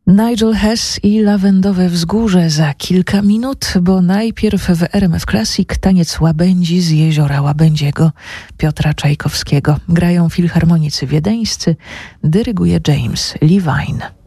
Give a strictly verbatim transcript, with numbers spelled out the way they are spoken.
Nigel Hess i Lawendowe Wzgórze za kilka minut, bo najpierw w R M F Classic taniec łabędzi z jeziora Łabędziego Piotra Czajkowskiego. Grają filharmonicy wiedeńscy, dyryguje James Levine.